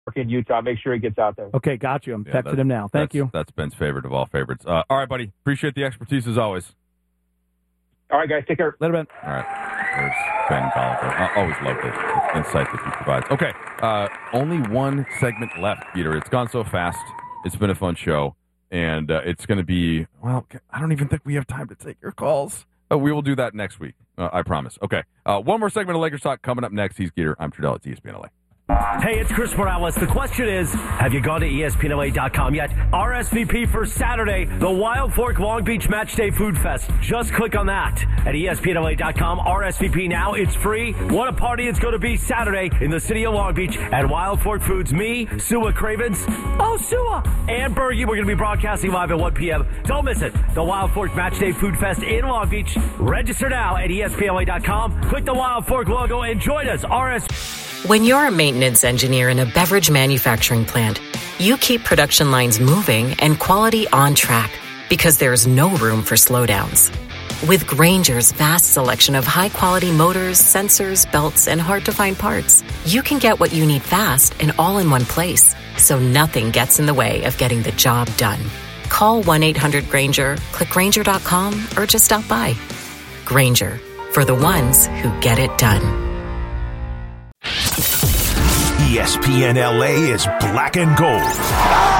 in Utah. Make sure he gets out there. Okay, got you. I'm texting him now. Thank you. That's Ben's favorite of all favorites. All right, buddy. Appreciate the expertise as always. All right, guys. Take care. Later, Ben. All right. There's Ben Golliver. I always love the insight that he provides. Okay. Only one segment left, Peter. It's gone so fast. It's been a fun show. And it's going to be, well, I don't even think we have time to take your calls. We will do that next week. I promise. Okay. One more segment of Lakers Talk coming up next. He's Geeter. I'm Trudell at ESPN LA. Hey, it's Chris Morales. The question is, have you gone to ESPNLA.com yet? RSVP for Saturday, the Wild Fork Long Beach Match Day Food Fest. Just click on that at ESPNLA.com. RSVP now. It's free. What a party it's going to be Saturday in the city of Long Beach at Wild Fork Foods. Me, Sua Cravens, Sua, and Bergie. We're going to be broadcasting live at 1 p.m. Don't miss it. The Wild Fork Match Day Food Fest in Long Beach. Register now at ESPNLA.com. Click the Wild Fork logo and join us. When you're a maintenance engineer in a beverage manufacturing plant, you keep production lines moving and quality on track because there's no room for slowdowns. With Grainger's vast selection of high-quality motors, sensors, belts, and hard-to-find parts, you can get what you need fast and all in one place, so nothing gets in the way of getting the job done. Call 1-800-GRAINGER, click Grainger.com, or just stop by. Grainger, for the ones who get it done. ESPN LA is black and gold.